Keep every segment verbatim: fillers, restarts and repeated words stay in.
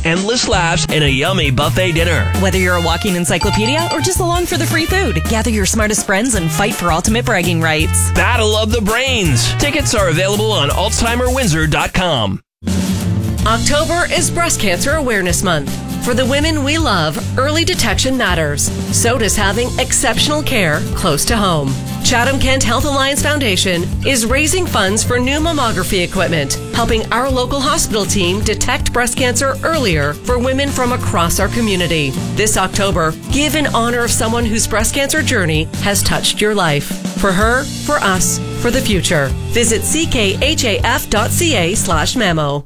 endless laughs, and a yummy buffet dinner. Whether you're a walking encyclopedia or just along for the free food, gather your smartest friends and fight for ultimate bragging rights. Battle of the Brains. Tickets are available on Alzheimer Windsor dot com. October is Breast Cancer Awareness Month. For the women we love, early detection matters. So does having exceptional care close to home. Chatham-Kent Health Alliance Foundation is raising funds for new mammography equipment, helping our local hospital team detect breast cancer earlier for women from across our community. This October, give in honor of someone whose breast cancer journey has touched your life. For her, for us, for the future. Visit c k h a f dot c a slash memo.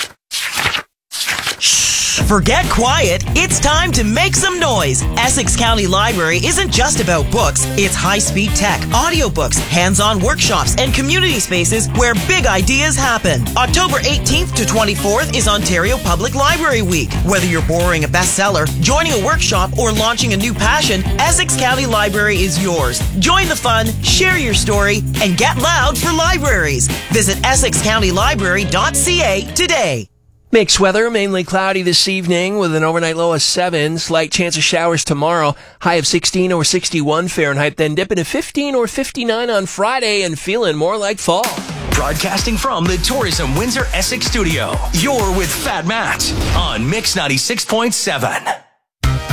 Forget quiet. It's time to make some noise. Essex County Library isn't just about books. It's high-speed tech, audiobooks, hands-on workshops, and community spaces where big ideas happen. October eighteenth to twenty-fourth is Ontario Public Library Week. Whether you're borrowing a bestseller, joining a workshop, or launching a new passion, Essex County Library is yours. Join the fun, share your story, and get loud for libraries. Visit essex county library dot c a today. Mixed weather, mainly cloudy this evening with an overnight low of seven. Slight chance of showers tomorrow. High of sixteen or sixty-one Fahrenheit. Then dipping to fifteen or fifty-nine on Friday and feeling more like fall. Broadcasting from the Tourism Windsor Essex studio. You're with Fat Matt on Mix ninety-six point seven.